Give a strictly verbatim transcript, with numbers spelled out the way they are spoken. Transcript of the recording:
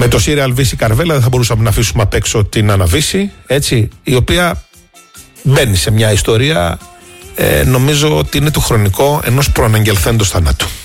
Με το Serial Βύση Καρβέλα δεν θα μπορούσαμε να αφήσουμε απ' έξω την Αναβύση, έτσι, η οποία μπαίνει σε μια ιστορία, ε, νομίζω ότι είναι το χρονικό ενός προαναγγελθέντος θανάτου.